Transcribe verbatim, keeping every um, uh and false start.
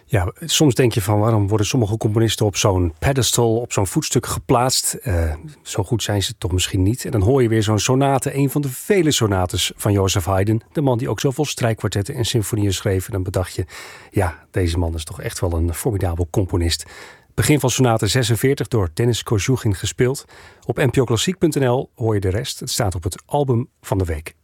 Ja, soms denk je van waarom worden sommige componisten op zo'n pedestal, op zo'n voetstuk geplaatst. Uh, zo goed zijn ze toch misschien niet. En dan hoor je weer zo'n sonate, een van de vele sonates van Joseph Haydn. De man die ook zoveel strijkkwartetten en symfonieën schreef. En dan bedacht je, ja, deze man is toch echt wel een formidabel componist. Begin van sonate zesenveertig door Denis Kozjugin gespeeld. Op n p o klassiek punt n l hoor je de rest. Het staat op het album van de week.